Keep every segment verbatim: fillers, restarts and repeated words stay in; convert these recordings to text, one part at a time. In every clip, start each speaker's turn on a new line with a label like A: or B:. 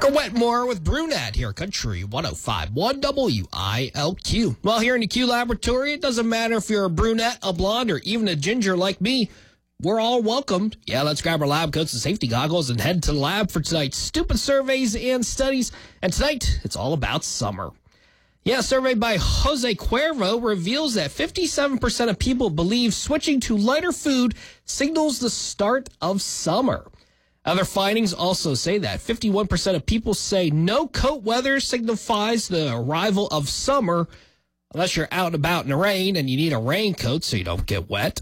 A: Parker Wetmore with Brunette here, Country one oh five point one W I L Q. Well, here in the Q Laboratory, it doesn't matter if you're a brunette, a blonde, or even a ginger like me. We're all welcomed. Yeah, let's grab our lab coats and safety goggles and head to the lab for tonight's stupid surveys and studies. And tonight, it's all about summer. Yeah, a survey by Jose Cuervo reveals that fifty-seven percent of people believe switching to lighter food signals the start of summer. Other findings also say that fifty-one percent of people say no coat weather signifies the arrival of summer unless you're out and about in the rain and you need a raincoat so you don't get wet.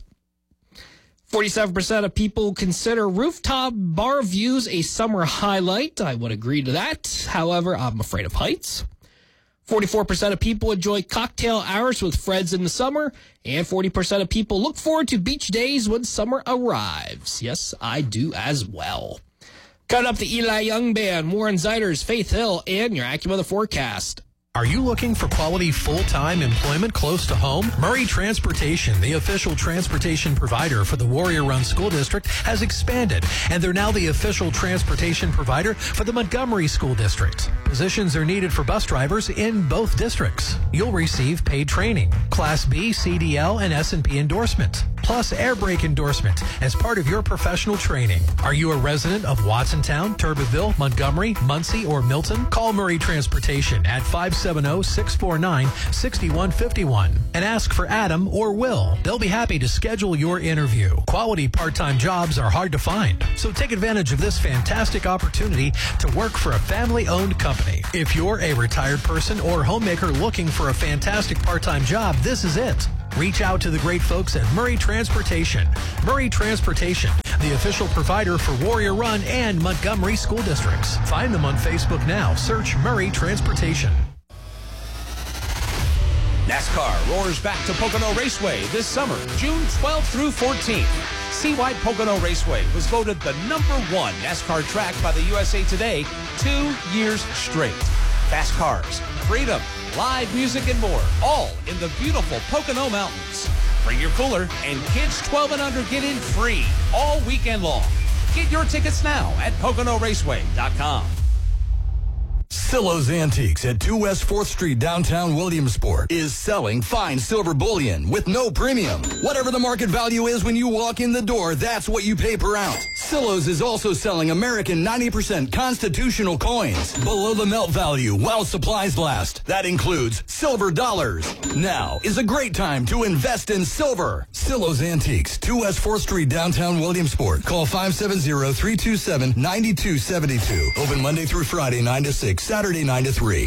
A: forty-seven percent of people consider rooftop bar views a summer highlight. I would agree to that. However, I'm afraid of heights. forty-four percent of people enjoy cocktail hours with friends in the summer, and forty percent of people look forward to beach days when summer arrives. Yes, I do as well. Coming up, the Eli Young Band, Warren Zeiders, Faith Hill, and your AccuWeather forecast.
B: Are you looking for quality full-time employment close to home? Murray Transportation, the official transportation provider for the Warrior Run School District, has expanded, and they're now the official transportation provider for the Montgomery School District. Positions are needed for bus drivers in both districts. You'll receive paid training, Class B, C D L, and S and P endorsement, plus air brake endorsement as part of your professional training. Are you a resident of Watsontown, Turbeville, Montgomery, Muncie, or Milton? Call Murray Transportation at five seven zero, six four nine, six one five one and ask for Adam or Will. They'll be happy to schedule your interview. Quality part-time jobs are hard to find, so take advantage of this fantastic opportunity to work for a family-owned company. If you're a retired person or homemaker looking for a fantastic part-time job, this is it. Reach out to the great folks at Murray Transportation. Murray Transportation, the official provider for Warrior Run and Montgomery School Districts. Find them on Facebook now. Search Murray Transportation.
C: NASCAR roars back to Pocono Raceway this summer, June twelfth through fourteenth. Seawide Pocono Raceway was voted the number one NASCAR track by the U S A Today two years straight. Fast cars, freedom, live music, and more, all in the beautiful Pocono Mountains. Bring your cooler, and kids twelve and under get in free all weekend long. Get your tickets now at Pocono Raceway dot com.
D: Silo's Antiques at two West fourth Street, downtown Williamsport, is selling fine silver bullion with no premium. Whatever the market value is when you walk in the door, that's what you pay per ounce. Silo's is also selling American ninety percent constitutional coins below the melt value while supplies last. That includes silver dollars. Now is a great time to invest in silver. Silo's Antiques, two West fourth Street, downtown Williamsport. Call five seven zero, three two seven, nine two seven two. Open Monday through Friday, nine to six. Saturday nine to three.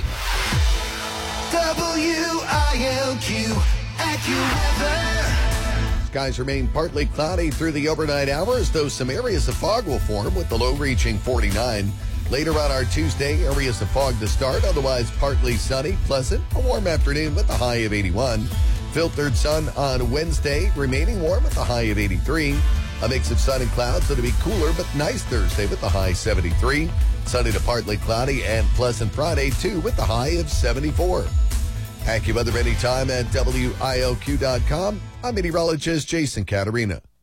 E: W I L Q AccuWeather.
F: Skies remain partly cloudy through the overnight hours, though some areas of fog will form with the low reaching forty-nine. Later on our Tuesday, areas of fog to start, otherwise partly sunny, pleasant, a warm afternoon with a high of eighty-one. Filtered sun on Wednesday, remaining warm with a high of eighty-three. A mix of sun and clouds, it'll be cooler but nice Thursday with a high seventy-three. Sunny to partly cloudy and pleasant Friday, too, with the high of seventy-four. AccuWeather anytime at W I L Q dot com. I'm meteorologist Jason Caterina.